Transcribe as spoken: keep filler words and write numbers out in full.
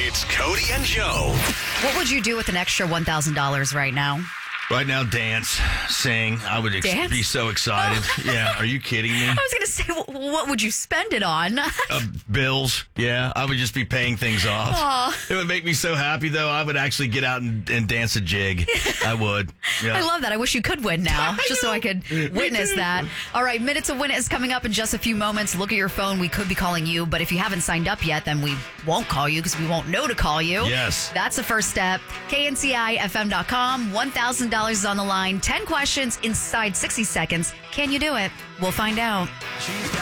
It's Cody and Joe. What would you do with an extra one thousand dollars right now? Right now, dance, sing. I would ex- Dance? be so excited. Yeah, are you kidding me? I was going to say, wh- what would you spend it on? Uh, bills. Yeah, I would just be paying things off. Aw. It would make me so happy, though. I would actually get out and, and dance a jig. I would. Yeah. I love that. I wish you could win now, just so I could witness that. All right, Minute to Win is coming up in just a few moments. Look at your phone. We could be calling you, but if you haven't signed up yet, then we won't call you because we won't know to call you. Yes. That's the first step. K N C I F M dot com. one thousand dollars is on the line. ten questions inside sixty seconds. Can you do it? We'll find out. She's got